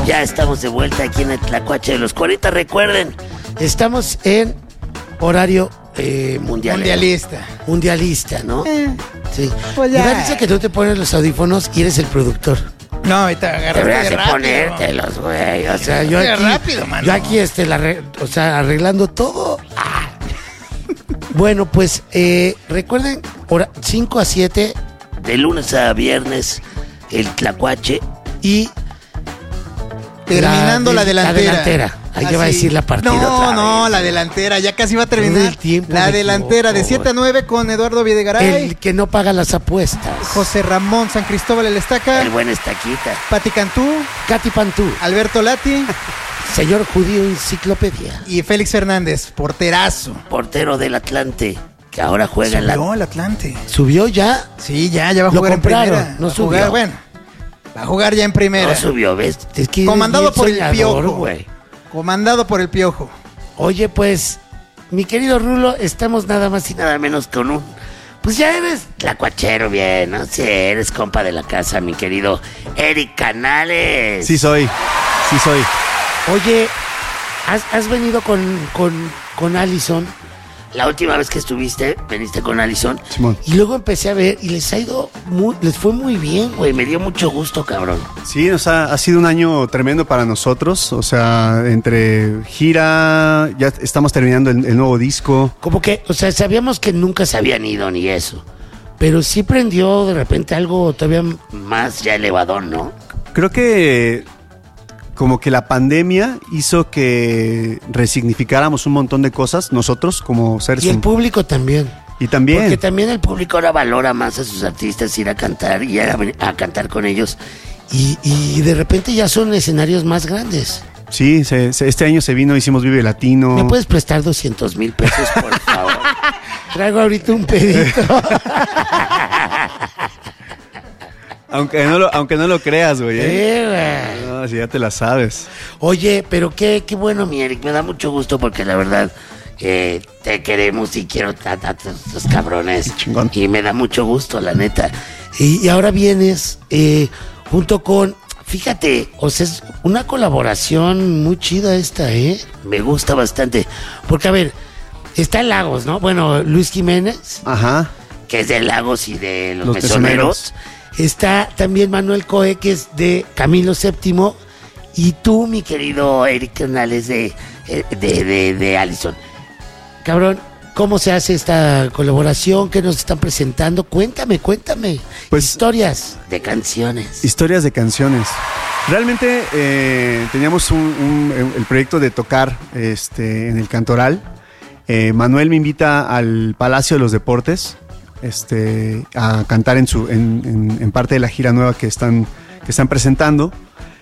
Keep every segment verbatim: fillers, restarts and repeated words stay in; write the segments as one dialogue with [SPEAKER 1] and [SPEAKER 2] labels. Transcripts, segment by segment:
[SPEAKER 1] Ya estamos de vuelta aquí en el Tlacuache de los cuarenta. Recuerden, estamos en horario eh, mundial,
[SPEAKER 2] mundialista.
[SPEAKER 1] Mundialista, ¿no?
[SPEAKER 2] Eh,
[SPEAKER 1] sí.
[SPEAKER 2] Pues
[SPEAKER 1] Me
[SPEAKER 2] ya.
[SPEAKER 1] parece que tú te pones los audífonos y eres el productor.
[SPEAKER 2] No, ahorita agarraste
[SPEAKER 1] Deberías
[SPEAKER 2] de
[SPEAKER 1] de
[SPEAKER 2] rápido.
[SPEAKER 1] ponértelos, güey. O sea, yo aquí,
[SPEAKER 2] rápido, mano.
[SPEAKER 1] yo aquí este, la re- o sea, arreglando todo. Ah. Bueno, pues eh, recuerden, hora cinco a siete, de lunes a viernes, el Tlacuache y
[SPEAKER 2] Terminando la,
[SPEAKER 1] de-
[SPEAKER 2] delantera.
[SPEAKER 1] La delantera. Ahí te va a
[SPEAKER 2] Así.
[SPEAKER 1] decir la partida
[SPEAKER 2] No,
[SPEAKER 1] otra
[SPEAKER 2] no,
[SPEAKER 1] vez.
[SPEAKER 2] la delantera. Ya casi va a
[SPEAKER 1] Todo
[SPEAKER 2] terminar.
[SPEAKER 1] el tiempo
[SPEAKER 2] La
[SPEAKER 1] me
[SPEAKER 2] delantera
[SPEAKER 1] equivoco,
[SPEAKER 2] de siete a nueve con Eduardo Videgaray.
[SPEAKER 1] El que no paga las apuestas.
[SPEAKER 2] José Ramón San Cristóbal el Estaca.
[SPEAKER 1] El buen estaquita.
[SPEAKER 2] Pati Cantú.
[SPEAKER 1] Katy Pantú.
[SPEAKER 2] Alberto Lati.
[SPEAKER 1] Señor Judío Enciclopedia.
[SPEAKER 2] Y Félix Fernández, porterazo.
[SPEAKER 1] Portero del Atlante, que ahora juega en la...
[SPEAKER 2] Subió el Atlante.
[SPEAKER 1] ¿Subió ya?
[SPEAKER 2] Sí, ya, ya va a
[SPEAKER 1] Lo
[SPEAKER 2] jugar
[SPEAKER 1] compraron,
[SPEAKER 2] en primera.
[SPEAKER 1] no
[SPEAKER 2] Va a
[SPEAKER 1] subió.
[SPEAKER 2] jugar, bueno, va a jugar ya en primera.
[SPEAKER 1] No subió, ¿ves? Es que
[SPEAKER 2] Comandado
[SPEAKER 1] eres
[SPEAKER 2] por
[SPEAKER 1] bien
[SPEAKER 2] el
[SPEAKER 1] soñador,
[SPEAKER 2] Piojo.
[SPEAKER 1] güey.
[SPEAKER 2] Comandado por el Piojo.
[SPEAKER 1] Oye, pues, mi querido Rulo, estamos nada más y nada menos con un... Pues ya eres tlacuachero bien, ¿no? Sí, eres compa de la casa, mi querido Eric Canales.
[SPEAKER 3] Sí soy, sí soy.
[SPEAKER 1] Oye, has, has venido con, con, con Allison. La última vez que estuviste, veniste con Allison.
[SPEAKER 3] Simón.
[SPEAKER 1] Y luego empecé a ver y les ha ido muy, les fue muy bien, güey. Me dio mucho gusto, cabrón.
[SPEAKER 3] Sí, o sea, ha sido un año tremendo para nosotros. O sea, entre gira, ya estamos terminando el, el nuevo disco.
[SPEAKER 1] Como que, o sea, sabíamos que nunca se habían ido ni eso. Pero sí prendió de repente algo todavía más ya elevador, ¿no?
[SPEAKER 3] Creo que como que la pandemia hizo que resignificáramos un montón de cosas nosotros como seres
[SPEAKER 1] Y el
[SPEAKER 3] humanos.
[SPEAKER 1] público también.
[SPEAKER 3] Y también.
[SPEAKER 1] Porque también el público ahora valora más a sus artistas, ir a cantar y a, a cantar con ellos. Y, y de repente ya son escenarios más grandes.
[SPEAKER 3] Sí, se- se- este año se vino, hicimos Vive Latino.
[SPEAKER 1] ¿Me puedes prestar doscientos mil pesos, por favor? Traigo ahorita un pedito.
[SPEAKER 3] Aunque no lo, aunque no lo creas, güey. ¿eh?
[SPEAKER 1] Eh, güey.
[SPEAKER 3] No, si ya te la sabes.
[SPEAKER 1] Oye, pero qué, qué bueno, mi Eric. Me da mucho gusto porque la verdad eh, te queremos y quiero a, a tus cabrones.
[SPEAKER 3] Qué chingón.
[SPEAKER 1] Y me da mucho gusto, la neta. Y, y ahora vienes eh, junto con... Fíjate, o sea, es una colaboración muy chida esta, ¿eh? Me gusta bastante. Porque, a ver, está Lagos, ¿no? Bueno, Luis Jiménez,
[SPEAKER 3] Ajá.
[SPEAKER 1] que es de Lagos y de Los,
[SPEAKER 3] Los
[SPEAKER 1] Mesoneros. Está también Manuel Coe, que es de Camilo séptimo. Y tú, mi querido Eric Canales, de, de, de, de Allison. Cabrón, ¿cómo se hace esta colaboración? ¿Qué nos están presentando? Cuéntame, cuéntame.
[SPEAKER 3] Pues-
[SPEAKER 1] Historias de canciones.
[SPEAKER 3] Historias de canciones. Realmente eh, teníamos un, un- el proyecto de tocar este, en el Cantoral. Eh, Manuel me invita al Palacio de los Deportes este, a cantar en, su, en, en- en parte de la gira nueva que están, que están presentando.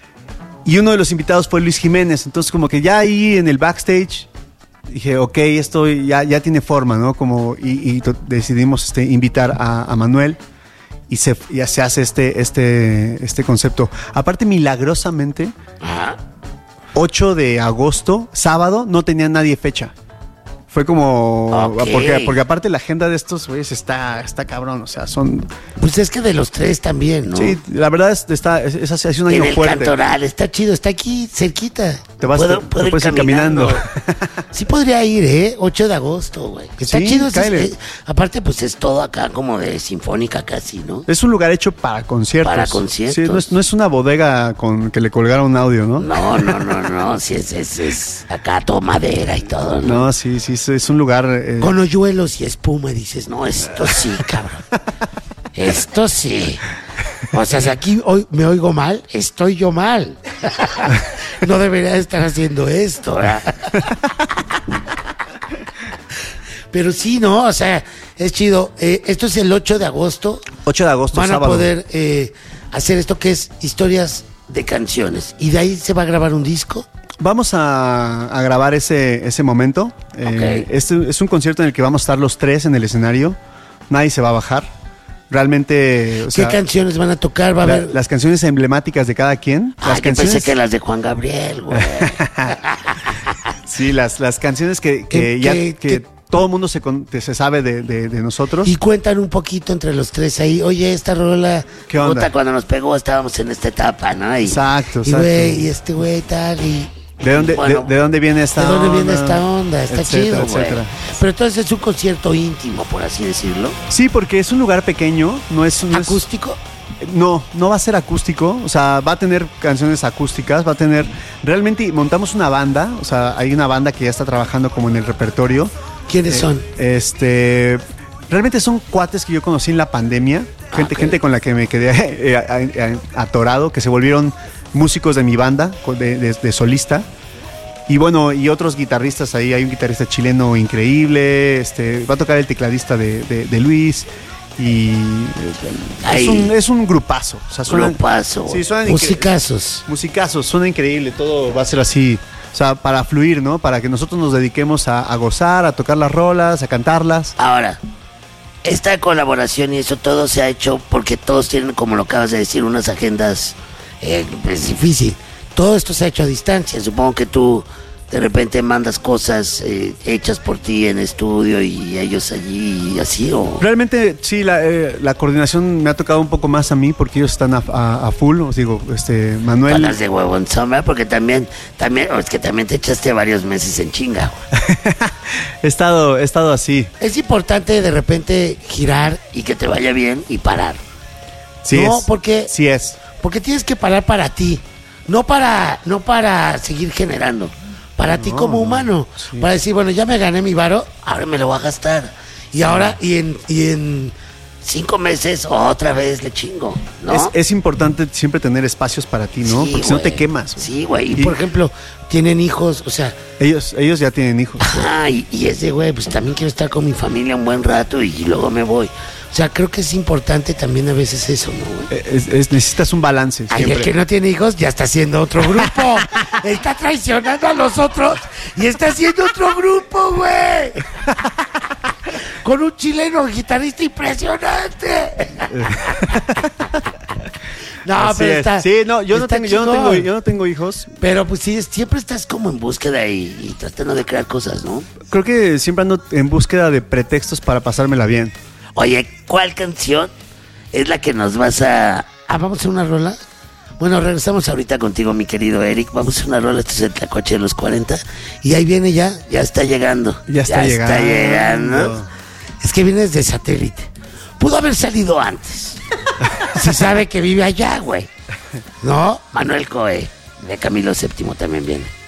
[SPEAKER 3] Y uno de los invitados fue Luis Jiménez. Entonces como que ya ahí en el backstage dije, ok, esto ya, ya tiene forma, ¿no? Como, y, y to- decidimos este, invitar a, a Manuel. Y se, ya se hace este, este, este concepto. Aparte, milagrosamente,
[SPEAKER 1] Ajá.
[SPEAKER 3] ocho de agosto, sábado, no tenía nadie fecha. Fue como...
[SPEAKER 1] Ok.
[SPEAKER 3] Porque, porque aparte la agenda de estos güeyes está, está cabrón. O sea, son...
[SPEAKER 1] Pues es que de los tres también, ¿no?
[SPEAKER 3] Sí, la verdad es, está, es, es, es un
[SPEAKER 1] En
[SPEAKER 3] año
[SPEAKER 1] el
[SPEAKER 3] fuerte.
[SPEAKER 1] Cantoral, está chido, está aquí cerquita.
[SPEAKER 3] Te vas- te- te
[SPEAKER 1] ir
[SPEAKER 3] puedes ir caminando.
[SPEAKER 1] Sí podría ir, ¿eh? ocho de agosto, güey. Está
[SPEAKER 3] Sí,
[SPEAKER 1] chido. ese-
[SPEAKER 3] cáele.
[SPEAKER 1] eh, aparte, pues es todo acá como de sinfónica casi, ¿no?
[SPEAKER 3] Es un lugar hecho para conciertos.
[SPEAKER 1] Para conciertos.
[SPEAKER 3] Sí, no es, no es una bodega con que le colgaron un audio, ¿no?
[SPEAKER 1] No, no, no, no. Sí, es, es, es acá todo madera y todo, ¿no?
[SPEAKER 3] No, sí, sí, es, es un lugar... eh,
[SPEAKER 1] Con hoyuelos y espuma y dices, no, esto sí, cabrón. Esto sí. O sea, si aquí hoy me oigo mal, estoy yo mal. No debería estar haciendo esto, ¿verdad? Pero sí, ¿no? O sea, es chido. Eh, esto es el ocho de agosto.
[SPEAKER 3] ocho de agosto,
[SPEAKER 1] Van a
[SPEAKER 3] sábado.
[SPEAKER 1] poder eh, hacer esto que es historias de canciones. ¿Y de ahí se va a grabar un disco?
[SPEAKER 3] Vamos a, a grabar ese, ese momento. Eh,
[SPEAKER 1] Ok.
[SPEAKER 3] este es un concierto en el que vamos a estar los tres en el escenario. Nadie se va a bajar. Realmente, o
[SPEAKER 1] ¿Qué
[SPEAKER 3] sea,
[SPEAKER 1] canciones van a tocar? Va a
[SPEAKER 3] la-
[SPEAKER 1] haber...
[SPEAKER 3] las canciones emblemáticas de cada quien.
[SPEAKER 1] Ah,
[SPEAKER 3] las
[SPEAKER 1] yo
[SPEAKER 3] canciones,
[SPEAKER 1] pensé que las de Juan Gabriel, güey.
[SPEAKER 3] sí, las, las canciones que, que
[SPEAKER 1] Que-
[SPEAKER 3] ya
[SPEAKER 1] que-
[SPEAKER 3] que,
[SPEAKER 1] que-
[SPEAKER 3] todo el mundo se, con- se sabe de, de- de nosotros.
[SPEAKER 1] Y cuentan un poquito entre los tres ahí. Oye, esta rola.
[SPEAKER 3] ¿Qué onda?
[SPEAKER 1] puta, cuando nos pegó estábamos en esta etapa, ¿no? Y,
[SPEAKER 3] Exacto,
[SPEAKER 1] y
[SPEAKER 3] exacto.
[SPEAKER 1] güey, y este güey tal. Y,
[SPEAKER 3] ¿De dónde,
[SPEAKER 1] bueno,
[SPEAKER 3] de, de dónde viene esta
[SPEAKER 1] ¿De dónde
[SPEAKER 3] onda?
[SPEAKER 1] viene esta onda? Está
[SPEAKER 3] Etcétera,
[SPEAKER 1] chido, güey.
[SPEAKER 3] etcétera.
[SPEAKER 1] Pero entonces es un concierto íntimo, por así decirlo.
[SPEAKER 3] Sí, porque es un lugar pequeño, no es... No es-
[SPEAKER 1] ¿Acústico?
[SPEAKER 3] No, no va a ser acústico, o sea, va a tener canciones acústicas, va a tener... Realmente montamos una banda, o sea, hay una banda que ya está trabajando como en el repertorio.
[SPEAKER 1] ¿Quiénes
[SPEAKER 3] Eh,
[SPEAKER 1] son?
[SPEAKER 3] Este... Realmente son cuates que yo conocí en la pandemia, gente,
[SPEAKER 1] ok.
[SPEAKER 3] gente con la que me quedé eh, a- a- atorado, que se volvieron músicos de mi banda, con- de, de- de solista. Y bueno, y otros guitarristas ahí, hay un guitarrista chileno increíble, este, va a tocar el tecladista de, de- de Luis. Y eh,
[SPEAKER 1] Ay.
[SPEAKER 3] es un, es un grupazo. O sea, suenan,
[SPEAKER 1] Grupazo.
[SPEAKER 3] sí, suenan incre-
[SPEAKER 1] Musicazos.
[SPEAKER 3] musicazos, suena increíble, todo va a ser así. O sea, para fluir, ¿no? Para que nosotros nos dediquemos a, a gozar, a tocar las rolas, a cantarlas.
[SPEAKER 1] Ahora, esta colaboración y eso todo se ha hecho porque todos tienen, como lo acabas de decir, unas agendas. eh, es difícil. Todo esto se ha hecho a distancia. Supongo que tú de repente mandas cosas eh, hechas por ti en estudio y ellos allí y así, o...
[SPEAKER 3] Realmente, sí, la, eh, la coordinación me ha tocado un poco más a mí porque ellos están a, a- a full. Os digo, este, Manuel.
[SPEAKER 1] Palas de huevo en sombra, porque también, también, es que también te echaste varios meses en chinga, güey.
[SPEAKER 3] he, estado, he estado así.
[SPEAKER 1] Es importante de repente girar y que te vaya bien y parar.
[SPEAKER 3] Sí
[SPEAKER 1] No,
[SPEAKER 3] es.
[SPEAKER 1] porque-
[SPEAKER 3] Sí es.
[SPEAKER 1] Porque tienes que parar para ti, no para, no para seguir generando, para ti como humano,
[SPEAKER 3] sí.
[SPEAKER 1] para decir, bueno, ya me gané mi varo, ahora me lo voy a gastar. Y ahora, y en, y en cinco meses otra vez le chingo, ¿no?
[SPEAKER 3] Es, es importante siempre tener espacios para ti, ¿no?
[SPEAKER 1] Sí,
[SPEAKER 3] porque si no te
[SPEAKER 1] güey.
[SPEAKER 3] quemas. güey.
[SPEAKER 1] Sí, güey. Y,
[SPEAKER 3] Y-
[SPEAKER 1] por ejemplo, tienen hijos, o sea,
[SPEAKER 3] Ellos, ellos ya tienen hijos.
[SPEAKER 1] ajá, y, y ese güey, pues también quiero estar con mi familia un buen rato y, luego me voy. O sea, creo que es importante también a veces eso, ¿no, güey?
[SPEAKER 3] Es- es- necesitas un balance.
[SPEAKER 1] Ay,
[SPEAKER 3] Siempre.
[SPEAKER 1] el que no tiene hijos ya está haciendo otro grupo. Está traicionando a los otros y está haciendo otro grupo, güey. Con un chileno guitarrista impresionante. No,
[SPEAKER 3] Así
[SPEAKER 1] pero
[SPEAKER 3] es.
[SPEAKER 1] está.
[SPEAKER 3] Sí, no, yo no,
[SPEAKER 1] está
[SPEAKER 3] tengo, yo, no
[SPEAKER 1] chingón.
[SPEAKER 3] tengo, yo no tengo hijos.
[SPEAKER 1] Pero pues sí, siempre estás como en búsqueda y, y tratando de crear cosas, ¿no?
[SPEAKER 3] Creo que siempre ando en búsqueda de pretextos para pasármela bien.
[SPEAKER 1] Oye, ¿cuál canción es la que nos vas a... Ah, ¿vamos a hacer una rola? Bueno, regresamos ahorita contigo, mi querido Eric. Vamos a hacer una rola, este es el Tlacuache de los cuarenta. Y ahí viene ya, ya está llegando.
[SPEAKER 3] Ya está llegando.
[SPEAKER 1] llegando. Es que viene desde satélite. Pudo haber salido antes. Se sabe que vive allá, güey. ¿No? Manuel Coe, de Camilo séptimo también viene.